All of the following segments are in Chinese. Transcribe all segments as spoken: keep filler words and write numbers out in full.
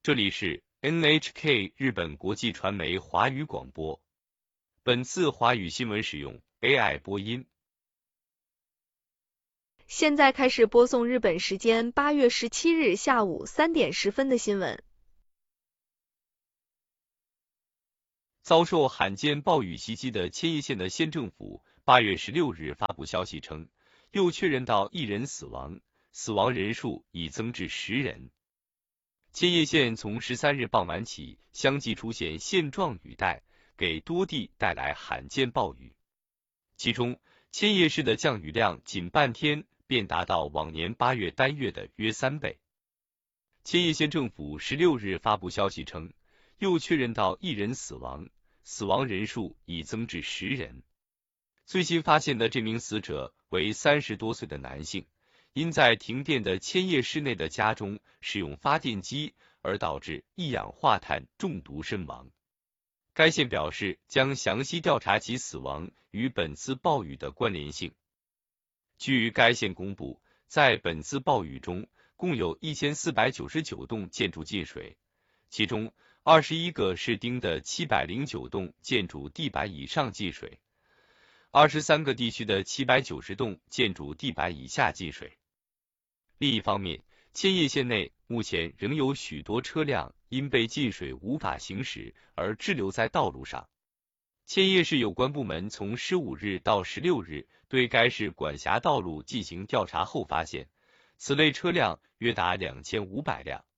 这里是 N H K 日本国际传媒华语广播。本次华语新闻使用 A I 播音。 现在开始播送日本时间八月十七日下午三点十分的新闻。 遭受罕见暴雨袭击的千叶县的县政府八月十六日发布消息称，又确认到一人死亡，死亡人数已增至十人。千叶县从十三日傍晚起相继出现线状雨带，给多地带来罕见暴雨。其中，千叶市的降雨量仅半天便达到往年八月单月的约三倍。千叶县政府十六日发布消息称，又确认到一人死亡，死亡人数已增至十人。最新发现的这名死者为三十多岁的男性，因在停电的千叶市内的家中使用发电机而导致一氧化碳中毒身亡。该县表示将详细调查其死亡与本次暴雨的关联性。据该县公布，在本次暴雨中，共有一千四百九十九栋建筑进水，其中二十一个市町的七百零九栋建筑地板以上进水，二十三个地区的七百九十栋建筑地板以下进水。另一方面，千叶县内目前仍有许多车辆因被进水无法行驶而滞留在道路上。千叶市有关部门从十五日到十六日对该市管辖道路进行调查后发现，此类车辆约达两千五百辆。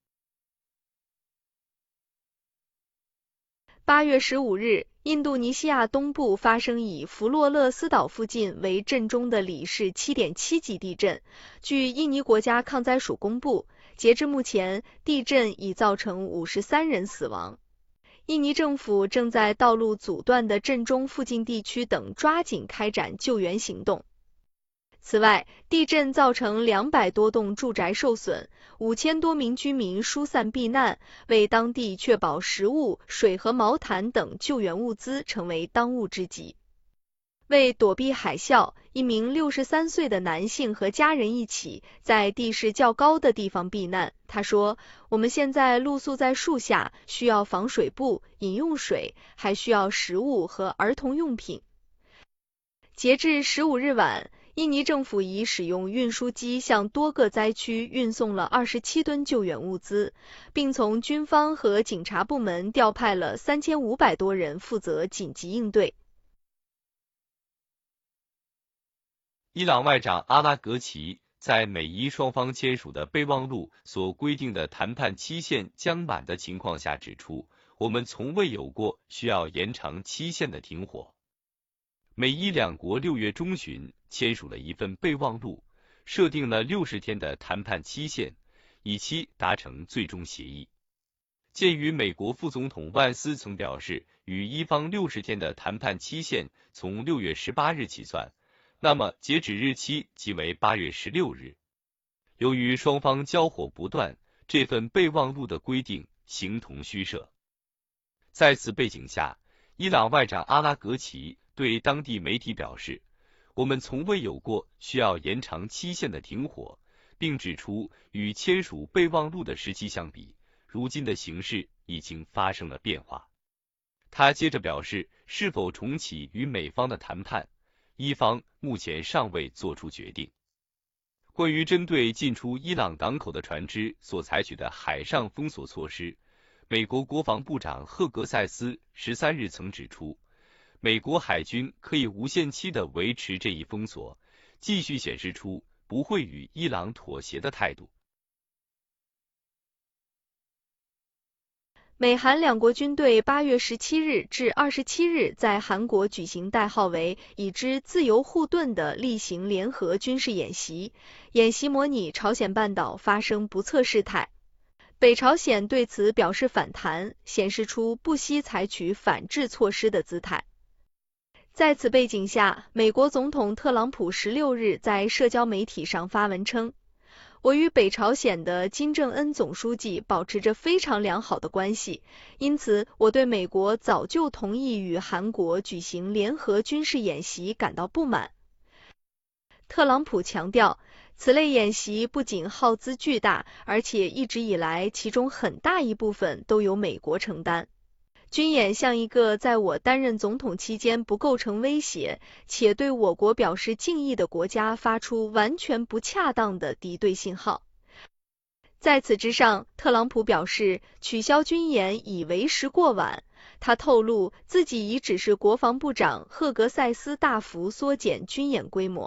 八月十五日，印度尼西亚东部发生以弗洛勒斯岛附近为震中的里氏 七点七 级地震。据印尼国家抗灾署公布，截至目前，地震已造成五十三人死亡。印尼政府正在道路阻断的震中附近地区等抓紧开展救援行动。此外，地震造成两百多栋住宅受损，五千多名居民疏散避难，为当地确保食物、水和毛毯等救援物资成为当务之急。为躲避海啸，一名六十三岁的男性和家人一起在地势较高的地方避难。他说：“我们现在露宿在树下，需要防水布、饮用水，还需要食物和儿童用品。”截至十五日晚，印尼政府已使用运输机向多个灾区运送了二十七吨救援物资，并从军方和警察部门调派了三千五百多人负责紧急应对。 伊朗外长阿拉格齐在美伊双方签署的备忘录所规定的谈判期限将满的情况下指出，我们从未有过需要延长期限的停火。美伊两国六月中旬签署了一份备忘录，设定了六十天的谈判期限，以期达成最终协议。鉴于美国副总统万斯曾表示，与伊方六十天的谈判期限从六月十八日起算，那么截止日期即为八月十六日。由于双方交火不断，这份备忘录的规定形同虚设。在此背景下，伊朗外长阿拉格齐对当地媒体表示，我们从未有过需要延长期限的停火，并指出与签署备忘录的时期相比，如今的形势已经发生了变化。他接着表示，是否重启与美方的谈判，伊方目前尚未做出决定。关于针对进出伊朗港口的船只所采取的海上封锁措施，美国国防部长赫格塞斯十三日曾指出，美国海军可以无限期地维持这一封锁，继续显示出不会与伊朗妥协的态度。 美韩两国军队八月十七日至二十七日在韩国举行代号为“已知自由护盾”的例行联合军事演习，演习模拟朝鲜半岛发生不测事态。北朝鲜对此表示反弹，显示出不惜采取反制措施的姿态。在此背景下，美国总统特朗普十六日在社交媒体上发文称，我与北朝鲜的金正恩总书记保持着非常良好的关系，因此我对美国早就同意与韩国举行联合军事演习感到不满。特朗普强调， 此类演习不仅耗资巨大，而且一直以来其中很大一部分都由美国承担。军演像一个在我担任总统期间不构成威胁，且对我国表示敬意的国家发出完全不恰当的敌对信号。在此之上，特朗普表示取消军演已为时过晚。他透露自己已指示国防部长赫格塞斯大幅缩减军演规模。